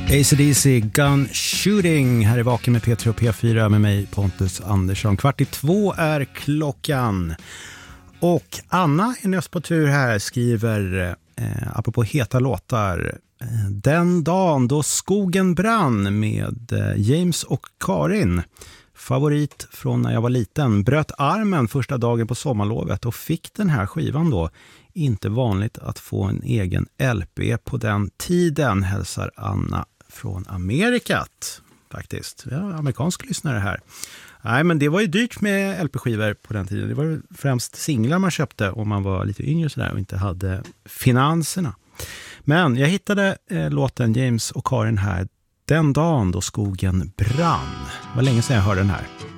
AC/DC Gun Shooting här i Vaken med P3 och P4 med mig Pontus Andersson. 1:45 är klockan. Och Anna är nyss på tur här, skriver apropå heta låtar. Den dagen då skogen brann med James och Karin. Favorit från när jag var liten. Bröt armen första dagen på sommarlovet och fick den här skivan då. Inte vanligt att få en egen LP på den tiden, hälsar Anna från Amerikat. Faktiskt, ja, amerikansk lyssnare här. Nej, men det var ju dyrt med LP-skivor på den tiden. Det var främst singlar man köpte om man var lite yngre sådär och inte hade finanserna. Men jag hittade låten James och Karin här. Den dagen då skogen brann. Det var länge sedan jag hörde den här.